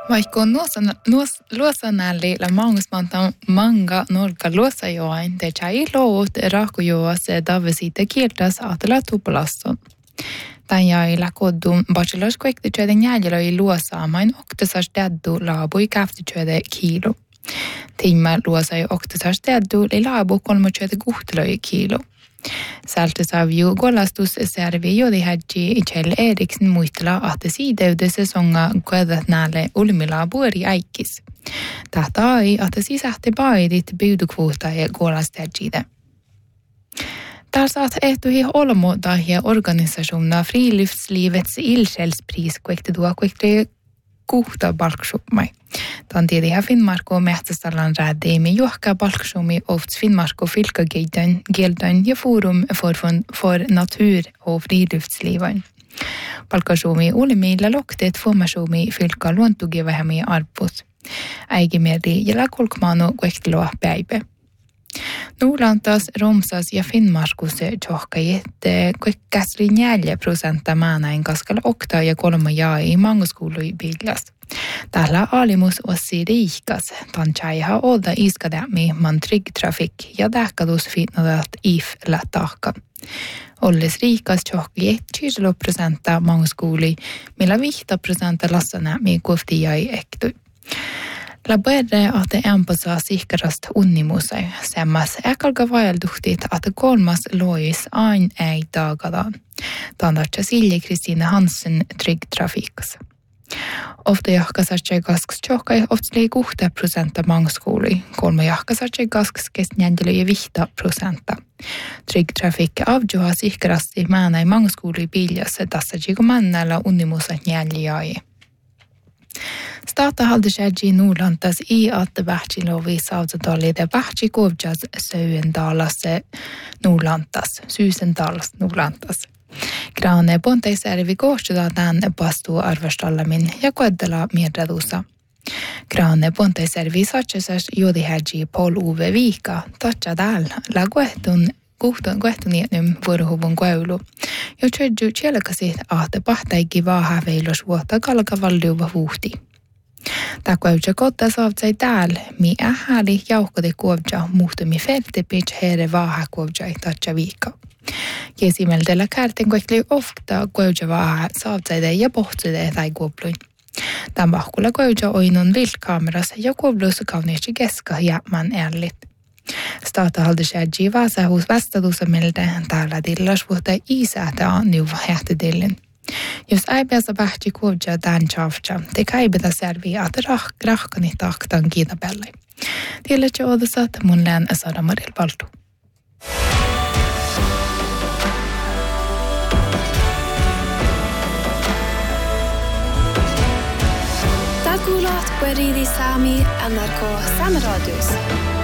Vaikka on luosanälli la maangusmanta manga norka luosajoain, te chai loot rahkujoas davesite kieltas atela tupalaston. Tän jäi kodun bachelors kuektityöden jäljellä i luosaamain oktasas täddu laabui käftityöde kiilo. Timmä luosai oktasas täddu li laabu 36 kiilo. Saltusavju golastus servi jodi hädji Kjell Eriksen muistella ahte siideyde sesonga kuedat näle ulmilla buori äikkis. Tahta ai ahte sisähti baidit byydukvuutta ja golastärjide. Där satt ehtuhi olmo tahia organisationerna Friluftslivets ildsjälspris kuekti kuhta balksumai. Tämän tiedi här Finnmarko mähtästallan räddeimi juhka balksumi ofts Finnmarko fylkageldan ja forum för natur och friluftsliven. Balksumi ulimilla loktet formasumi fylka luontogivähämi arpus. Äigimeri ja kolkmano kuektiloa päivä. Nuulantas, Romsas ja Finnmarkus tjohkajit kuekkasri 4% maanain kaskalla okta ja 3 jäi mangoskoului biljas. Tällä alimus ossi riikas, tanchaiha olda iskadämi man trygg trafik ja tähkadus finnadat if-lä tahka. Olles riikas tjohkajit 20% mangoskoului, millä 5% lassanämi kofti jäi ekty. La börre att det ämpasa sihkarast unnimusai, semmas äkalga vaelduhtit att kolmas lois ain ei dagadan. Tandartsa Silje Kristina Hansen trygg trafikas. Ofta jahkasartsa gasks tjohkai oftli 6% mangskouli, 3 jahkasartsa gasks kestnjändely ja 5%. Trygg trafik avjuha sihkarasti määnai mangskouli biljassa tassajigo mannalla unnimusat njäljäi. Stata haldesäji Nuulantas i att vähtilovi sautadallide vähti kovjas Syysendallas Nuulantas. Grane ponteiservi koostida tämän pastuu arvostallamin ja koettela mierradusa. Grane ponteiservi satsasas jodihäji Paul Uwe Viika tatsa täällä la kuehtunietnym vuorohuvun koulu. Jo tjödju tjelkasit ahte pahtaikki vaahäveilus vuotta kalkavalliuva vuhti. Tämä kuevja kotta saavtsai täällä, mi ähäli jauhkode kuevja muhtumi feltepitch heere vaaha kuevjai tatsa viikka. Jeesimeldellä kärten kuekli ofta kuevja vaaha saavtsaide ja pohtsude tai kuobluin. Tämän vahkulla kuevja oinon viltkameras ja kuobluissa kauniisti keska jäämän ärlit. Stata haldesäji Vasahus vastadusamelde täällä tillas vuotta isätä nyva hähtedillin. Jos äipässä pähti kuovja tämän tjavtja, te kaibeta servi att rahkani tahtan kiitapelle. Tiedätkö odosat mun lään Sara Maril Valtu. Takulat Beridi Sami NRK Sameradius.